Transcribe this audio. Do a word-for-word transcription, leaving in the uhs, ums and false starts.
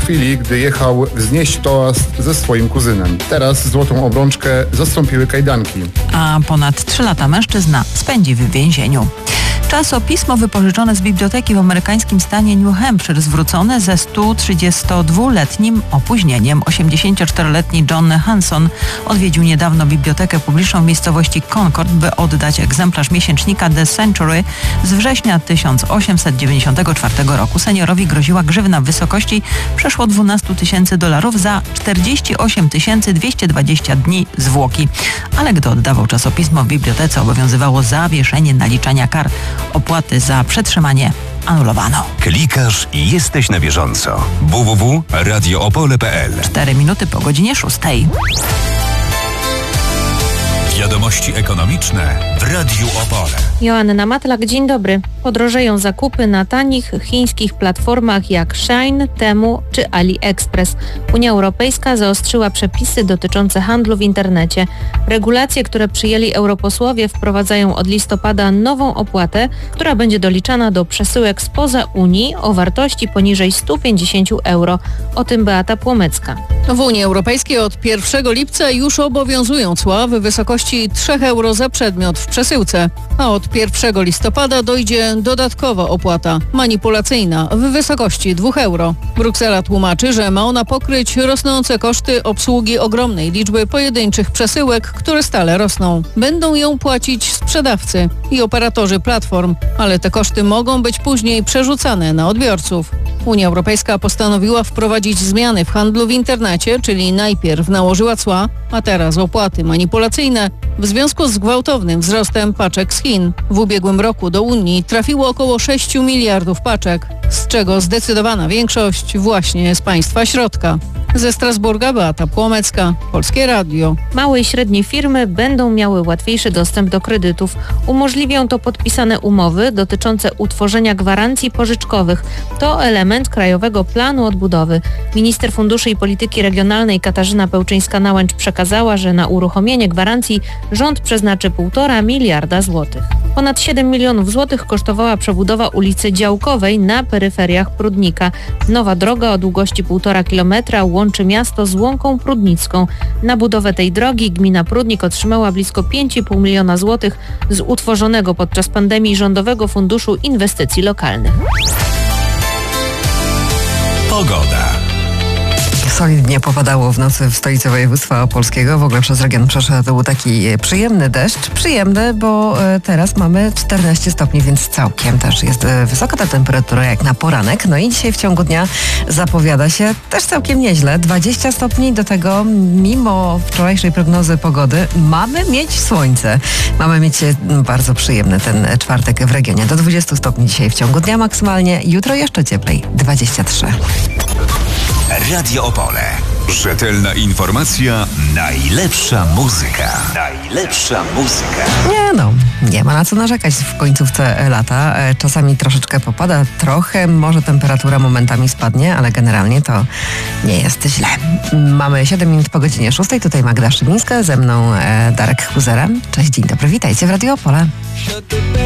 chwili, gdy jechał wznieść toast ze swoim kuzynem. Teraz złotą obrączkę zastąpiły kajdanki. A ponad trzy lata mężczyzna spędzi w więzieniu. Czasopismo wypożyczone z biblioteki w amerykańskim stanie New Hampshire zwrócone ze sto trzydziestodwuletnim opóźnieniem. osiemdziesięcioczteroletni John Hanson odwiedził niedawno bibliotekę publiczną w miejscowości Concord, by oddać egzemplarz miesięcznika The Century z września tysiąc osiemset dziewięćdziesiątego czwartego roku. Seniorowi groziła grzywna w wysokości przeszło dwanaście tysięcy dolarów za czterdzieści osiem tysięcy dwieście dwadzieścia dni zwłoki. Ale gdy oddawał czasopismo w bibliotece, obowiązywało zawieszenie naliczania kar. Opłaty za przetrzymanie anulowano. Klikasz i jesteś na bieżąco. w w w kropka radio opole kropka p l. Cztery minuty po godzinie szóstej. Wiadomości ekonomiczne w Radiu Opole. Joanna Matlak, dzień dobry. Podrożeją zakupy na tanich chińskich platformach jak Shein, Temu czy AliExpress. Unia Europejska zaostrzyła przepisy dotyczące handlu w internecie. Regulacje, które przyjęli europosłowie, wprowadzają od listopada nową opłatę, która będzie doliczana do przesyłek spoza Unii o wartości poniżej sto pięćdziesiąt euro. O tym Beata Płomecka. W Unii Europejskiej od pierwszego lipca już obowiązują cła w wysokości trzy euro za przedmiot w przesyłce, a od pierwszego listopada dojdzie dodatkowa opłata manipulacyjna w wysokości dwa euro. Bruksela tłumaczy, że ma ona pokryć rosnące koszty obsługi ogromnej liczby pojedynczych przesyłek, które stale rosną. Będą ją płacić sprzedawcy i operatorzy platform, ale te koszty mogą być później przerzucane na odbiorców. Unia Europejska postanowiła wprowadzić zmiany w handlu w internecie, czyli najpierw nałożyła cła, a teraz opłaty manipulacyjne w związku z gwałtownym wzrostem paczek z Chin. W ubiegłym roku do Unii trafiło około sześć miliardów paczek, z czego zdecydowana większość właśnie z państwa środka. Ze Strasburga Beata Płomecka, Polskie Radio. Małe i średnie firmy będą miały łatwiejszy dostęp do kredytów. Umożliwią to podpisane umowy dotyczące utworzenia gwarancji pożyczkowych. To element Krajowego Planu Odbudowy. Minister Funduszy i Polityki Regionalnej Katarzyna Pełczyńska-Nałęcz przekazała, że na uruchomienie gwarancji rząd przeznaczy półtora miliarda złotych. Ponad siedem milionów złotych kosztowała przebudowa ulicy Działkowej na peryferiach Prudnika. Nowa droga o długości półtora kilometra łączy miasto z Łąką Prudnicką. Na budowę tej drogi gmina Prudnik otrzymała blisko pięć i pół miliona złotych z utworzonego podczas pandemii Rządowego Funduszu Inwestycji Lokalnych. Pogoda. Solidnie popadało w nocy w stolicy województwa opolskiego. W ogóle przez region przeszedł taki przyjemny deszcz. Przyjemny, bo teraz mamy czternaście stopni, więc całkiem też jest wysoka ta temperatura jak na poranek. No i dzisiaj w ciągu dnia zapowiada się też całkiem nieźle. dwadzieścia stopni, do tego mimo wczorajszej prognozy pogody mamy mieć słońce. Mamy mieć bardzo przyjemny ten czwartek w regionie. Do dwudziestu stopni dzisiaj w ciągu dnia maksymalnie. Jutro jeszcze cieplej. dwadzieścia trzy. Radio Opole. Rzetelna informacja, najlepsza muzyka. Najlepsza muzyka. Nie no, nie ma na co narzekać w końcówce lata. Czasami troszeczkę popada, trochę może temperatura momentami spadnie, ale generalnie to nie jest źle. Mamy siedem minut po godzinie szóstej. Tutaj Magda Szymińska, ze mną Darek Huzera. Cześć, dzień dobry, witajcie w Radio Opole.